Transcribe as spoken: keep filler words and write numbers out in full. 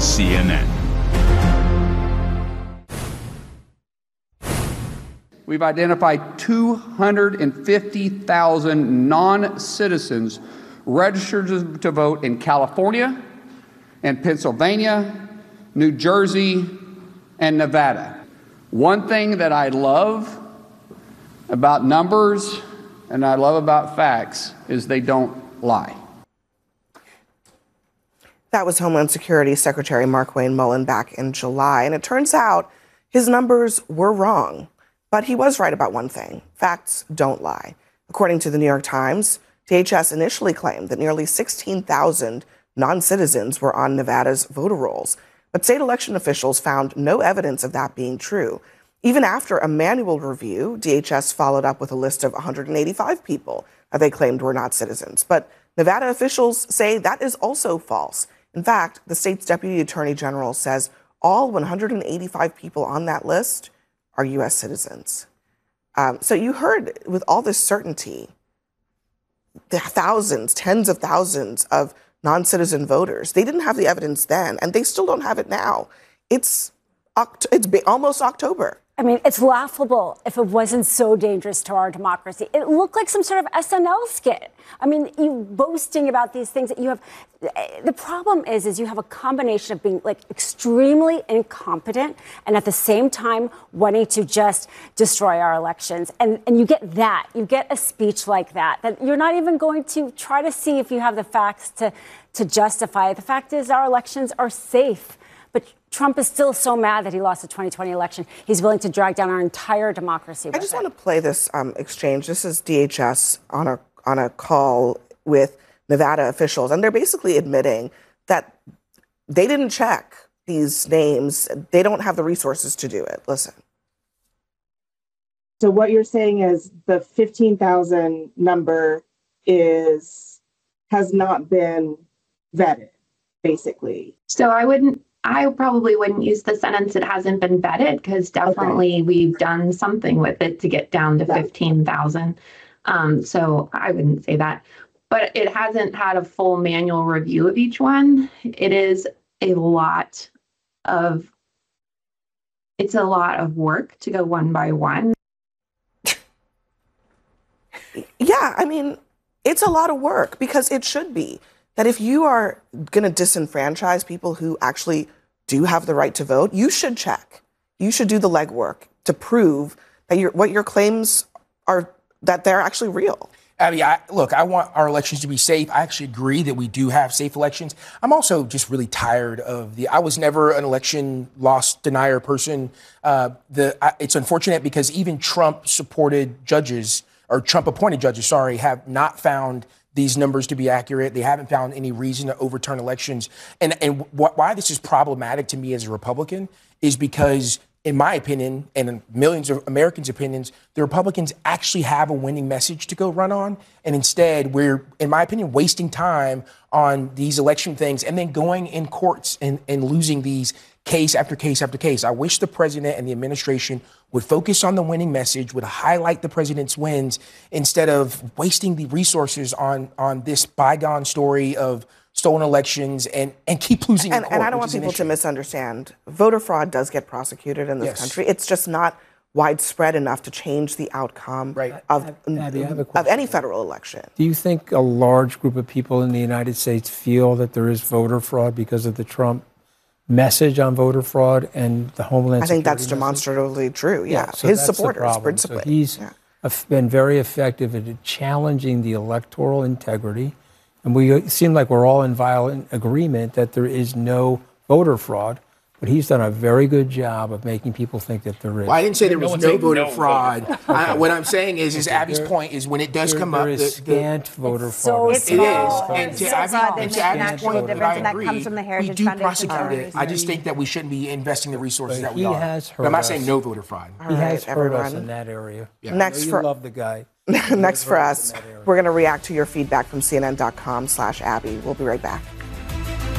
C N N. We've identified two hundred fifty thousand non-citizens registered to vote in California and Pennsylvania, New Jersey, and Nevada. One thing that I love about numbers and I love about facts is they don't lie. That was Homeland Security Secretary Markwayne Mullin back in July. And it turns out his numbers were wrong. But he was right about one thing. Facts don't lie. According to the New York Times, D H S initially claimed that nearly sixteen thousand non-citizens were on Nevada's voter rolls. But state election officials found no evidence of that being true. Even after a manual review, D H S followed up with a list of one hundred eighty-five people that they claimed were not citizens. But Nevada officials say that is also false. In fact, the state's deputy attorney general says all one hundred eighty-five people on that list are U S citizens. Um, so you heard with all this certainty, the thousands, tens of thousands of non-citizen voters. They didn't have the evidence then, and they still don't have it now. It's Oct- it's almost October. I mean, it's laughable if it wasn't so dangerous to our democracy. It looked like some sort of S N L skit. I mean, you boasting about these things that you have. The problem is, is you have a combination of being like extremely incompetent and at the same time wanting to just destroy our elections. And, and you get that. You get a speech like that, that you're not even going to try to see if you have the facts to, to justify it. The fact is our elections are safe. But Trump is still so mad that he lost the twenty twenty election. He's willing to drag down our entire democracy. I just it. want to play this um, exchange. This is D H S on a on a call with Nevada officials, and they're basically admitting that they didn't check these names. They don't have the resources to do it. Listen. So what you're saying is the fifteen thousand number is has not been vetted, basically. So I wouldn't. I probably wouldn't use the sentence, it hasn't been vetted, because definitely okay. we've done something with it to get down to yeah. fifteen thousand. Um, so I wouldn't say that. But it hasn't had a full manual review of each one. It is a lot of, it's a lot of work to go one by one. Yeah, I mean, it's a lot of work because it should be. That if you are going to disenfranchise people who actually do have the right to vote, you should check. You should do the legwork to prove that your, what your claims are, that they're actually real. Abby, I, look, I want our elections to be safe. I actually agree that we do have safe elections. I'm also just really tired of the, I was never an election loss denier person. Uh, the I, it's unfortunate because even Trump supported judges, or Trump appointed judges, sorry, have not found these numbers to be accurate. They haven't found any reason to overturn elections. And and wh- why this is problematic to me as a Republican is because, in my opinion, and in millions of Americans' opinions, the Republicans actually have a winning message to go run on. And instead, we're, in my opinion, wasting time on these election things and then going in courts and, and losing these case after case after case. I wish the president and the administration would focus on the winning message, would highlight the president's wins instead of wasting the resources on, on this bygone story of stolen elections and, and keep losing and, in court, and I don't want people to misunderstand. Voter fraud does get prosecuted in this yes. country. It's just not widespread enough to change the outcome right. of, Abby, of any federal election. Do you think a large group of people in the United States feel that there is voter fraud because of the Trump message on voter fraud and the Homeland I think Security that's demonstratively message? true, yeah. yeah so His that's supporters, the problem. principally. So he's yeah. been very effective at challenging the electoral integrity. And we seem like we're all in violent agreement that there is no voter fraud. But he's done a very good job of making people think that there is. Well, I didn't say there was no, no voter no fraud. Voter. I, what I'm saying is, is Abby's there, point is when it does there, come there up, is the, scant the, voter so fraud. It is, and to, so Abby, and to Abby's point, that I that agree, comes from the Heritage we do Foundation prosecute it. voters. I just think that we shouldn't be investing the resources but that we he are. Has But I'm not us. saying no voter fraud. He All has right, hurt everyone. us in that area. Yeah. Next you for love the guy. Next for us, we're going to react to your feedback from C N N dot com slash Abby. We'll be right back.